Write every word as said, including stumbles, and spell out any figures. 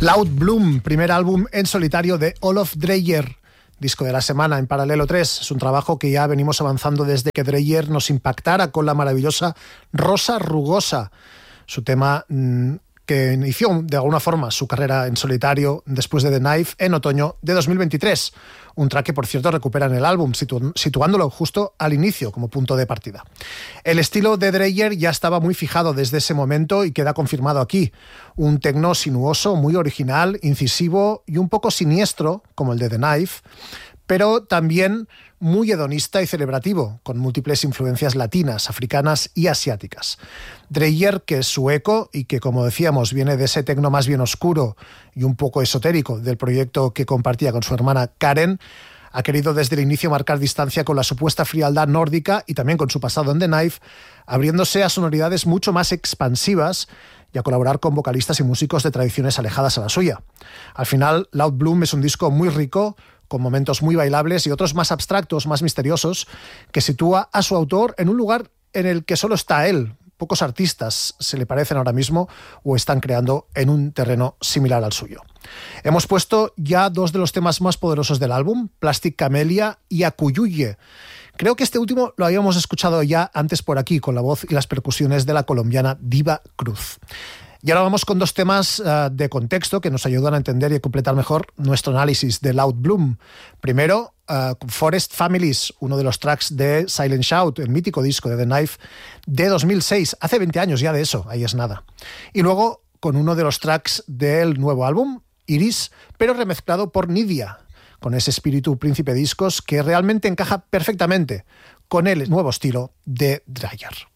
Loud Bloom, primer álbum en solitario de Olof Dreyer, disco de la semana en Paralelo tres. Es un trabajo que ya venimos avanzando desde que Dreyer nos impactara con la maravillosa Rosa Rugosa, su tema mmm, que inició de alguna forma su carrera en solitario después de The Knife en otoño de dos mil veintitrés. Un track que, por cierto, recupera en el álbum, situ- situándolo justo al inicio como punto de partida. El estilo de Dreyer ya estaba muy fijado desde ese momento y queda confirmado aquí. Un tecno sinuoso, muy original, incisivo y un poco siniestro, como el de The Knife, pero también muy hedonista y celebrativo, con múltiples influencias latinas, africanas y asiáticas. Dreyer, que es sueco y que, como decíamos, viene de ese tecno más bien oscuro y un poco esotérico del proyecto que compartía con su hermana Karen, ha querido desde el inicio marcar distancia con la supuesta frialdad nórdica y también con su pasado en The Knife, abriéndose a sonoridades mucho más expansivas y a colaborar con vocalistas y músicos de tradiciones alejadas a la suya. Al final, Loud Bloom es un disco muy rico, con momentos muy bailables y otros más abstractos, más misteriosos, que sitúa a su autor en un lugar en el que solo está él. Pocos artistas se le parecen ahora mismo o están creando en un terreno similar al suyo. Hemos puesto ya dos de los temas más poderosos del álbum, Plastic Camellia y Acuyuye. Creo que este último lo habíamos escuchado ya antes por aquí, con la voz y las percusiones de la colombiana Diva Cruz. Y ahora vamos con dos temas uh, de contexto que nos ayudan a entender y a completar mejor nuestro análisis de Loud Bloom. Primero, uh, Forest Families, uno de los tracks de Silent Shout, el mítico disco de The Knife de dos mil seis, hace veinte años ya de eso, ahí es nada. Y luego con uno de los tracks del nuevo álbum, Iris, pero remezclado por Nidia, con ese espíritu Príncipe Discos que realmente encaja perfectamente con el nuevo estilo de Dreyer.